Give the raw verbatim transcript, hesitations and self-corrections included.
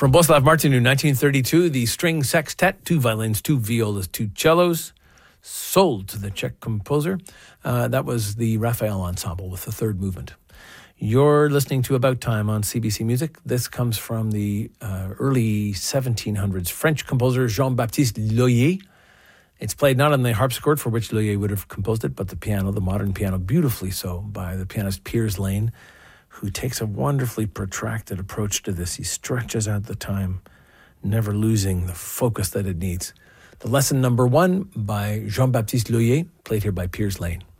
From Boslav Martinu, nineteen thirty-two, the string sextet, two violins, two violas, two cellos, sold to the Czech composer. Uh, that was the Raphael Ensemble with the third movement. You're listening to About Time on C B C Music. This comes from the uh, early seventeen hundreds French composer Jean-Baptiste Lully. It's played not on the harpsichord, for which Lully would have composed it, but the piano, the modern piano, beautifully so, by the pianist Piers Lane, who takes a wonderfully protracted approach to this. He stretches out the time, never losing the focus that it needs. The lesson number one by Jean-Baptiste Lully, played here by Piers Lane.